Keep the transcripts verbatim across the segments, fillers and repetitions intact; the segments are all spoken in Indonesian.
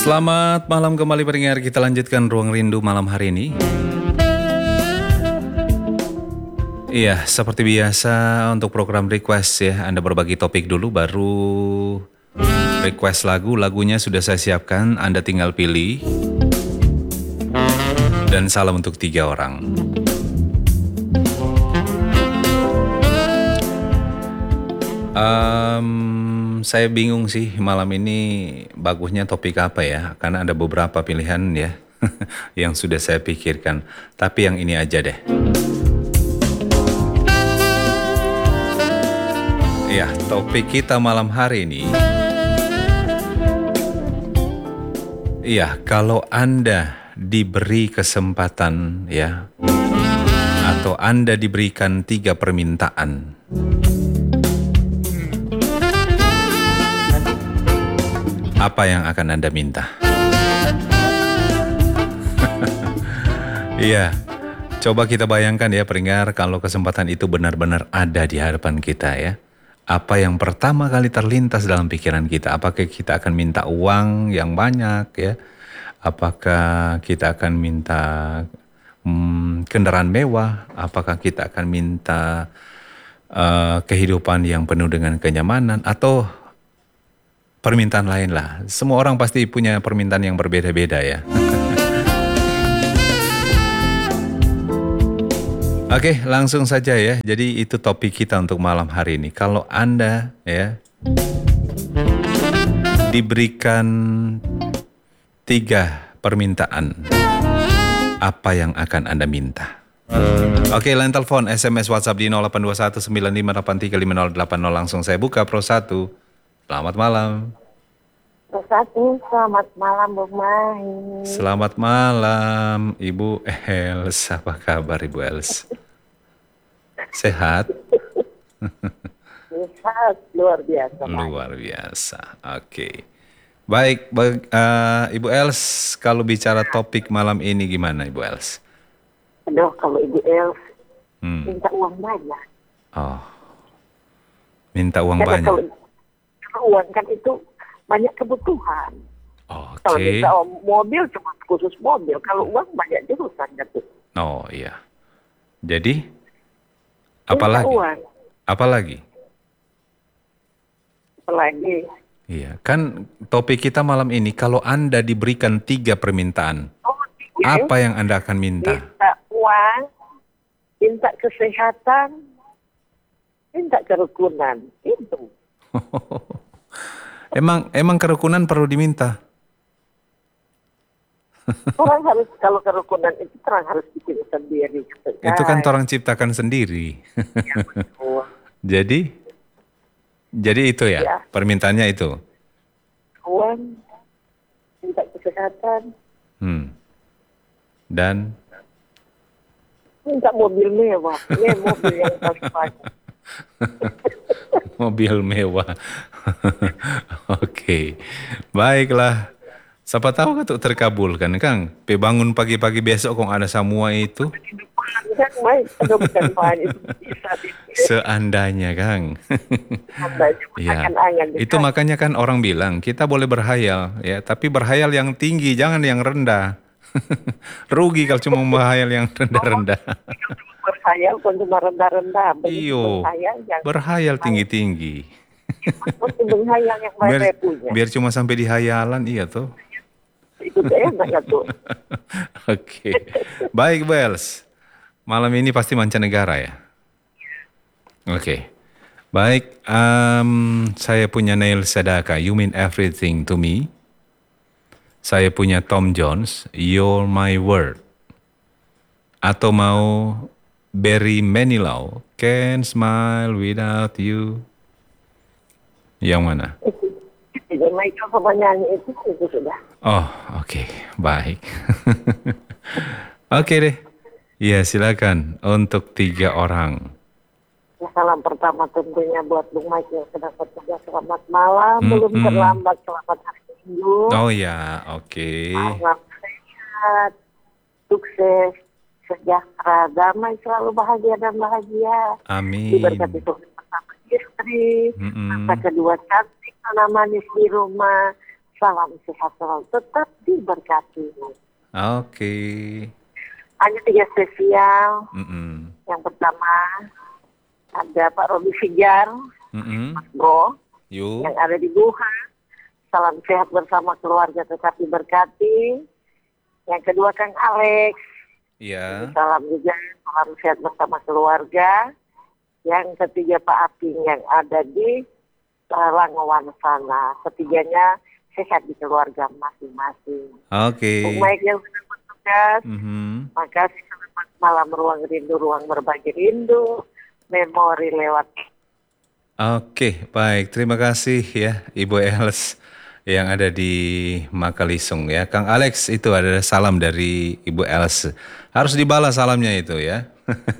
Selamat malam kembali pendengar, kita lanjutkan Ruang Rindu malam hari ini. Iya, seperti biasa untuk program request ya, Anda berbagi topik dulu baru request lagu, lagunya sudah saya siapkan, Anda tinggal pilih. Dan salam untuk tiga orang. Um, saya bingung sih malam ini bagusnya topik apa ya, karena ada beberapa pilihan ya yang sudah saya pikirkan. Tapi yang ini aja deh. Ya, topik kita malam hari ini. Iya, kalau Anda diberi kesempatan ya, atau Anda diberikan tiga permintaan, apa yang akan Anda minta? Iya, coba kita bayangkan ya pendengar, kalau kesempatan itu benar-benar ada di hadapan kita ya. Apa yang pertama kali terlintas dalam pikiran kita? Apakah kita akan minta uang yang banyak ya? Apakah kita akan minta hmm, kendaraan mewah? Apakah kita akan minta uh, kehidupan yang penuh dengan kenyamanan? Atau permintaan lain lah. Semua orang pasti punya permintaan yang berbeda-beda ya. Oke, langsung saja ya. Jadi itu topik kita untuk malam hari ini. Kalau Anda ya diberikan tiga permintaan, apa yang akan Anda minta? Oke, line telepon, S M S, WhatsApp di nol delapan dua satu sembilan lima delapan tiga lima nol delapan nol. Langsung saya buka Pro satu. Selamat malam. Pro satu, selamat malam Bu Mai. Selamat malam Ibu Els. Apa kabar Ibu Els? Sehat? Sehat, luar biasa. Luar biasa, oke. Okay. Baik, baik uh, Ibu Els, kalau bicara topik malam ini gimana Ibu Els? Aduh, kalau Ibu Els hmm. minta uang banyak. Oh, minta uang Karena banyak. Kalau, kalau uang kan itu banyak kebutuhan. Oke. Kalau Okay. minta mobil cuma khusus mobil, kalau uang banyak jurusan gitu. Oh iya. Jadi, apalagi? Uang. Apalagi? Apalagi? Iya, kan topik kita malam ini, kalau Anda diberikan tiga permintaan, Oh, iya. apa yang Anda akan minta? Minta uang, minta kesehatan, minta kerukunan. Itu. Emang emang kerukunan perlu diminta? Orang harus, kalau kerukunan itu orang harus bikin sendiri. Itu kan orang ciptakan sendiri. Ya, betul. Jadi, jadi itu ya, Ya. permintaannya itu. Uang, minta kesehatan, Hmm. Dan minta mobil mewah. Ini mobil yang paling banyak. mobil mewah. Oke, baiklah. Siapa tahu kan terkabulkan, Kang. Pe bangun pagi-pagi besok kok ada semua itu. Kan main, aduh bukan main, itu bisa. Seandainya, Kang. Ya, Angan-angan. itu makanya kan orang bilang kita boleh berhayal, ya, tapi berhayal yang tinggi, jangan yang rendah. Rugi kalau cuma berhayal yang rendah-rendah. Berhayal pun cuma rendah-rendah. Iyo, berhayal tinggi-tinggi. Berhayal yang biar, mereka punya. biar cuma sampai di hayalan, iya tuh. Itu enak ya tuh. Oke, baik Bels. Malam ini pasti mancanegara ya. Oke, baik. Um, saya punya Neil Sedaka, You Mean Everything to Me. Saya punya Tom Jones, You're My World. Atau mau Barry Manilow, Can't Smile Without You. Yang mana? Itu Michael sama nyanyi itu, itu sudah. Oh, oke, okay. Baik. Oke okay deh. Iya, silakan untuk tiga orang. Ya, salam pertama tentunya buat Bung Mike yang sedang bekerja. Selamat malam, Mm-mm. belum terlambat. Selamat hari Minggu. Oh ya, oke. Okay. Salam sehat, sukses, sejahtera, damai, selalu bahagia dan bahagia. Amin. Diberkati Tuhan bersama istri, Mm-mm. masa kedua cantik, anak manis di rumah, Salam sehat selalu, tetap diberkati. Oke. Hanya tiga spesial. Mm-mm. Yang pertama ada Pak Robi Fijar, Mm-mm. Mas Bro, Yuk. yang ada di Buha. Salam sehat bersama keluarga, tetap diberkati. Yang kedua Kang Alex. Iya. Salam juga, salam sehat bersama keluarga. Yang ketiga Pak Aping yang ada di uh, Langowan sana. Ketiganya sehat di keluarga masing-masing. Oke. Bung Mike yang sudah bertugas, Mhm. makasih selamat malam ruang rindu, ruang berbagi rindu, memori lewat. Oke, baik. Terima kasih ya Ibu Els yang ada di Makalisung ya. Kang Alex, itu ada salam dari Ibu Els. Harus dibalas salamnya itu ya.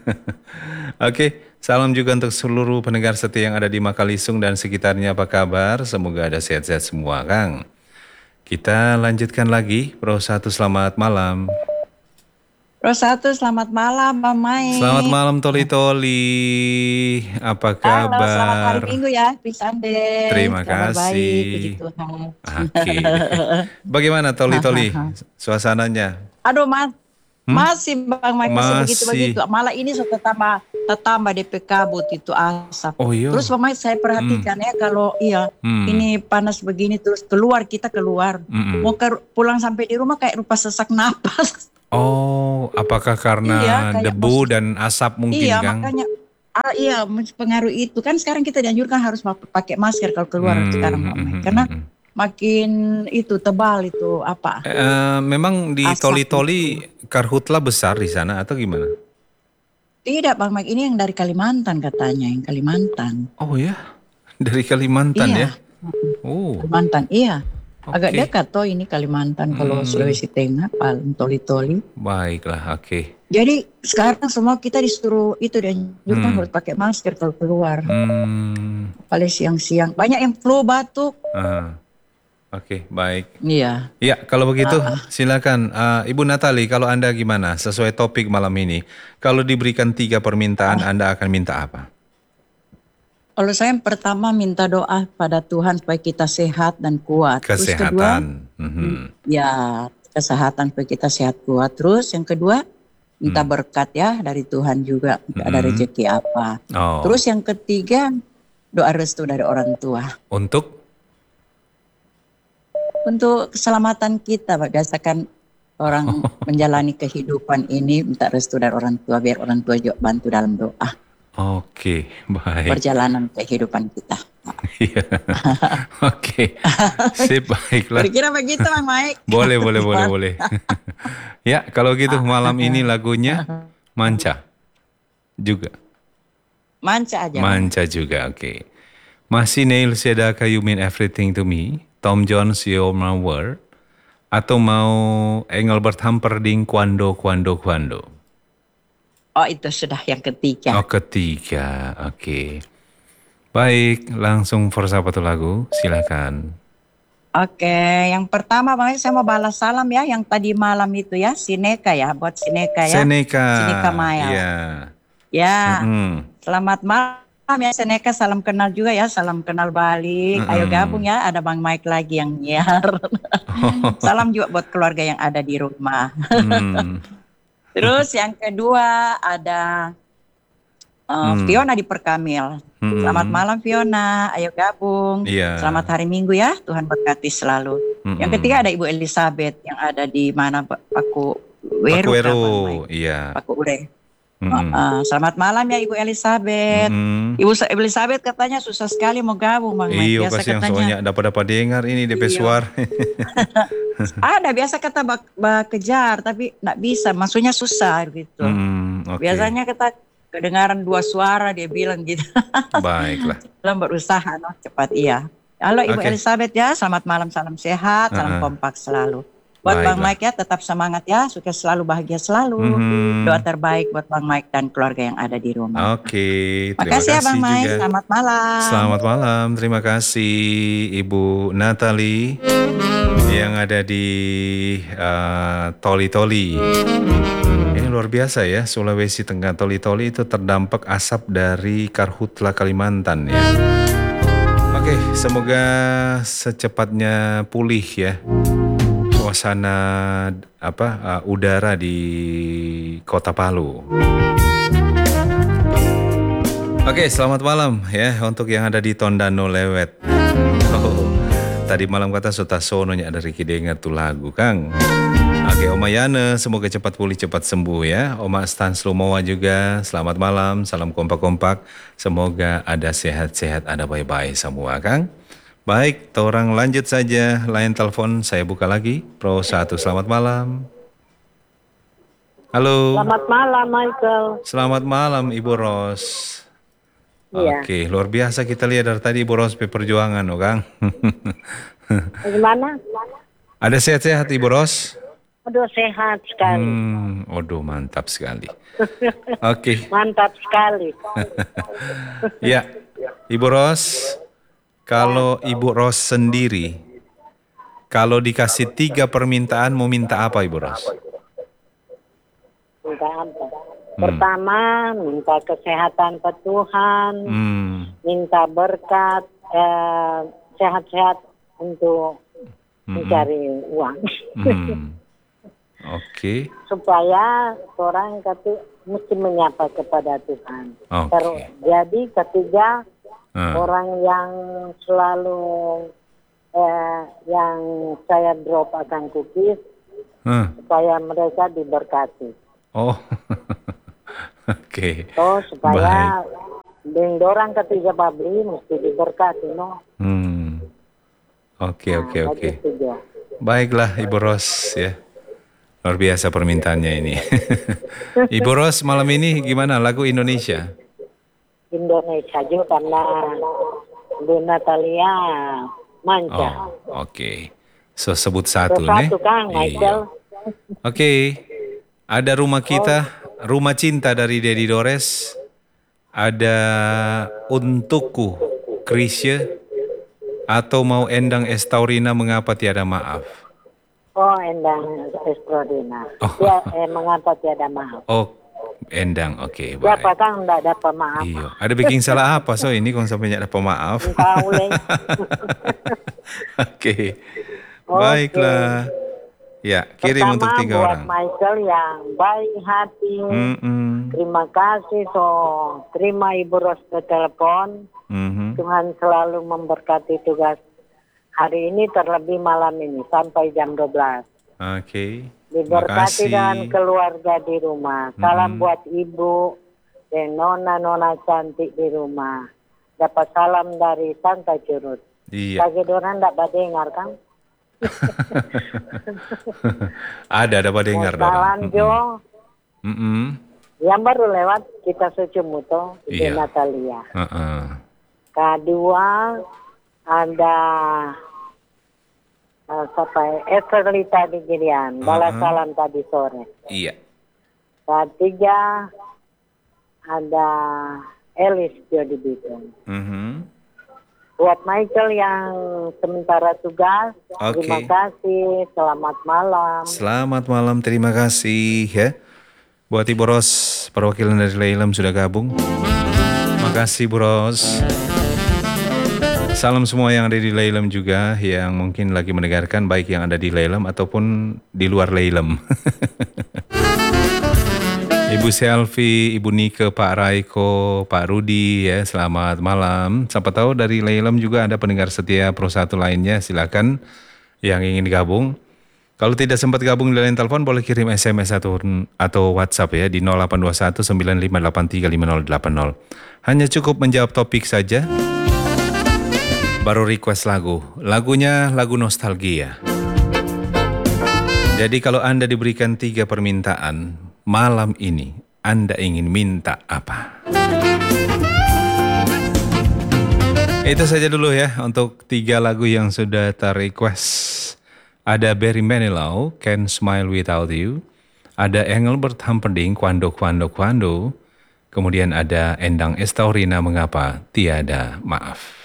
Oke, salam juga untuk seluruh pendengar setia yang ada di Makalisung dan sekitarnya. Apa kabar? Semoga ada sehat-sehat semua, Kang. Kita lanjutkan lagi. Pro satu, selamat malam. Pro satu, selamat malam, Bang Mai. Selamat malam Toli Toli. Apa kabar? Halo, selamat hari Minggu ya, Pisande. Terima Kabar kasih. baik, puji Tuhan. Oke. Bagaimana Toli Toli suasananya? Aduh, Mas. Hmm? Masih Bang Mai, masih Masih. begitu-begitu. Malah ini sudah tambah tambah D P kabut itu asap. Oh iya. Terus Bang Mai, saya perhatikan ya kalau iya Hmm. ini panas begini terus keluar kita keluar. Mm-mm. Mau ke, pulang sampai di rumah kayak rupa sesak napas. Oh, apakah karena Iya, kayak debu bos- dan asap mungkin, Iya, Kang? makanya ah, iya pengaruh itu kan sekarang kita dianjurkan harus ma- pakai masker kalau keluar Hmm, sekarang Bang Mai. Karena hmm, hmm. makin itu tebal itu apa? Eh, memang di Asap Toli Toli karhutla besar di sana atau gimana? Tidak Bang Mai, ini yang dari Kalimantan katanya, yang Kalimantan. Oh ya, dari Kalimantan Iya. ya? Oh, Kalimantan, iya. Agak oke. dekat toh ini Kalimantan kalau Hmm. Sulawesi Tengah, Palu, Toli-Toli. Baiklah, oke. Jadi sekarang semua kita disuruh itu dianjurkan Hmm. harus pakai masker kalau keluar. Hmm, Paling siang-siang banyak yang flu batuk. ah, oke, baik. Iya. Ya, kalau begitu silakan Ah, Ibu Natali, kalau Anda gimana? Sesuai topik malam ini, kalau diberikan tiga permintaan, Anda akan minta apa? Kalau saya yang pertama minta doa pada Tuhan supaya kita sehat dan kuat. Terus kedua, Kesehatan. Mhm. ya kesehatan supaya kita sehat kuat. Terus yang kedua, minta Hmm. berkat ya dari Tuhan juga. Tidak ada Mhm. rezeki apa. Oh, Terus yang ketiga, doa restu dari orang tua. untuk Untuk keselamatan kita, Pak. Biasakan orang menjalani kehidupan ini minta restu dari orang tua. Biar orang tua juga bantu dalam doa. Oke, baik. Perjalanan kehidupan kita. Iya. Oke. Sip, baiklah. Kira-kira begitu Bang Mike. Boleh, boleh, boleh, boleh. Ya, kalau gitu malam ini lagunya Manca juga. Manca aja. Manca juga, oke. Masih Neil Sedaka You Mean Everything to Me, Tom Jones You're My World, atau mau Engelbert Humperdinck Quando, Quando, Quando? Oh itu sudah yang ketiga. Oh, ketiga, oke. Baik, langsung for satu lagu, silakan. Oke, yang pertama Bang Mike saya mau balas salam ya. Yang tadi malam itu ya, Sineka ya. Buat Sineka ya. Seneca. Seneca Maya. Iya. Ya, Mm-mm. selamat malam ya Seneka, salam kenal juga ya, salam kenal balik. Mm-mm. Ayo gabung ya, ada Bang Mike lagi yang nyiar. Salam juga buat keluarga yang ada di rumah. Hmm. Terus yang kedua ada uh, Hmm. Fiona di Perkamil. Hmm. Selamat malam Fiona, ayo gabung. Iya. Selamat hari Minggu ya, Tuhan berkati selalu. Mm-mm. Yang ketiga ada Ibu Elizabeth yang ada di mana Pak Paku Paku Weru, Ero, Bang Mike? iya. Paku Ure. Mm-mm. Uh, selamat malam ya Ibu Elizabeth. Mm-mm. Ibu Sa- Elizabeth katanya susah sekali mau gabung Bang Mike. Iya, Biasa pasti yang katanya soalnya dapat-dapat dengar ini D P Iya. suara. ada biasa kata bak, bak kejar tapi nggak bisa, maksudnya susah gitu. Hmm, oke. Biasanya kita kedengaran dua suara dia bilang gitu. Baiklah. Dalam berusaha no, cepat iya. Halo Ibu Oke. Elizabeth ya, selamat malam, salam sehat, salam Uh-uh. kompak selalu. Buat Bang Baiklah. Mike ya, tetap semangat ya, sukses selalu, bahagia selalu. Mhm. Doa terbaik buat Bang Mike dan keluarga yang ada di rumah. Oke, terima Makasih ya Bang Mike, juga. selamat malam. Selamat malam, terima kasih Ibu Natali yang ada di uh, Toli-Toli. Ini luar biasa ya, Sulawesi Tengah, Toli-Toli itu terdampak asap dari Karhutla Kalimantan ya. Oke, Oke, semoga secepatnya pulih ya suasana apa uh, udara di Kota Palu. Oke, selamat malam ya untuk yang ada di Tondano Lewet. Oh, tadi malam kata Sotasono nya ada Riki dengar tuh lagu, Kang. Oke, Oma Yana, semoga cepat pulih, cepat sembuh ya. Oma Stan Slumowa juga, selamat malam, salam kompak-kompak. Semoga ada sehat-sehat, ada bye-bye semua, Kang. Baik, orang lanjut saja. Line telepon saya buka lagi. Pro satu, selamat malam. Halo. Selamat malam, Michael. Selamat malam, Ibu Ros. Iya. Oke, luar biasa kita lihat dari tadi Ibu Ros perjuangan, oh, Kang. Bagaimana? Ada sehat-sehat Ibu Ros? Aduh, sehat sekali. Hmm, aduh mantap sekali. Oke. Mantap sekali. Ya, Ibu Ros, kalau Ibu Ros sendiri, kalau dikasih tiga permintaan mau minta apa Ibu Ros? Minta apa? Pertama, minta kesehatan ke Tuhan, Hmm, minta berkat, eh, sehat-sehat untuk mencari uang. hmm. Oke, Supaya orang kata mesti menyapa kepada Tuhan. Oke. Terus, jadi ketiga, Ah. orang yang selalu eh, yang saya drop akan cookies, Huh. supaya mereka diberkati. Oh, oke. Oh, supaya dengan orang ketiga pabrik mesti diberkati, no? Hmm. Oke, oke, Nah, oke. begitu dia. Baiklah Ibu Ros ya. Luar biasa permintaannya ini. Ibu Ros malam ini gimana lagu Indonesia? Indonesia juga karena Bu Natalia Manca. Oh, oke. So sebut satu Terus nih. satu, Kang, Iya. Michael. Oke. Ada rumah kita, Rumah Cinta dari Dedi Dores. Ada Untukku, Krisya. Atau mau Endang Estaurina Mengapa Tiada Maaf. Oh, Endang Estrodina. Oh. Ya, eh, mengapa tiada maaf? Oh, Endang, oke, Siapa baik. Kang tidak dapat maaf? Iya, ada bikin salah apa so ini kalau sampai nggak ada pemaaf. Tahu leh. Oke, baiklah. Ya, kirim Pertama untuk tiga buat orang. Michael yang baik hati. Mm-mm. Terima kasih so terima Ibu Ros ke telepon. Mhm. Tuhan selalu memberkati tugas hari ini terlebih malam ini sampai jam dua belas. Oke. Terima Diberkati kasih. dengan keluarga di rumah. Salam Mhm. buat ibu dan nona-nona cantik di rumah. Dapat salam dari Santa Curut. Iya. Bagi orang tidak badengar kan? Ada ada apa dengar Salam Jo. Mm-mm. Yang baru lewat kita Sucumuto di Iya. Natalia. Uh-uh. Kedua ada uh, siapa ya? Esterlita di Girian. Balas Uh-uh. salam tadi sore. Iya. Ketiga ada Elis Jody Bitung. Mhm. Buat Michael yang sementara tugas, Oke. terima kasih. Selamat malam. Selamat malam, terima kasih ya. Buat Ibu Ros, perwakilan dari Leilem sudah gabung. Makasih Bu Ros. Salam semua yang ada di Leilem juga, yang mungkin lagi mendengarkan, baik yang ada di Leilem ataupun di luar Leilem. Ibu Selvi, Ibu Nike, Pak Raiko, Pak Rudi ya, selamat malam. Siapa tahu dari Leilem juga ada pendengar setia Pro satu lainnya, silakan yang ingin gabung. Kalau tidak sempat gabung di line telepon boleh kirim S M S atau, atau WhatsApp ya di nol delapan dua satu sembilan lima delapan tiga lima nol delapan nol. Hanya cukup menjawab topik saja. Baru request lagu. Lagunya lagu nostalgia. Jadi kalau Anda diberikan tiga permintaan, malam ini Anda ingin minta apa? Itu saja dulu ya untuk tiga lagu yang sudah ter-request. Ada Barry Manilow, Can't Smile Without You. Ada Engelbert Humperdinck, Quando Quando Quando. Kemudian ada Endang Estaurina, Mengapa Tiada Maaf.